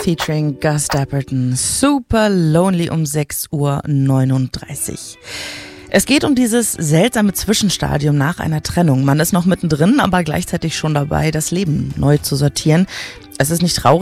featuring Gus Dapperton. Super Lonely um 6:39 Uhr. Es geht um dieses seltsame Zwischenstadium nach einer Trennung. Man ist noch mittendrin, aber gleichzeitig schon dabei, das Leben neu zu sortieren. Es ist nicht traurig.